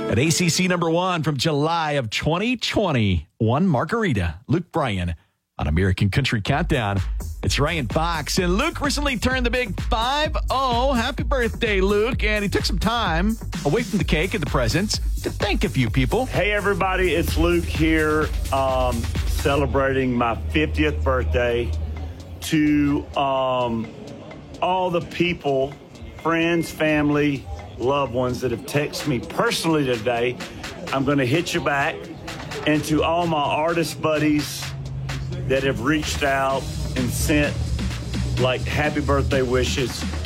At ACC number 1 from July of 2020, one Margarita, Luke Bryan on American Country Countdown. It's Ryan Fox, and Luke recently turned the big 5-0. Happy birthday, Luke. And he took some time away from the cake and the presents to thank a few people. Hey, everybody, it's Luke here, celebrating my 50th birthday. To all the people, friends, family, loved ones that have texted me personally today, I'm going to hit you back. And to all my artist buddies that have reached out and sent like happy birthday wishes,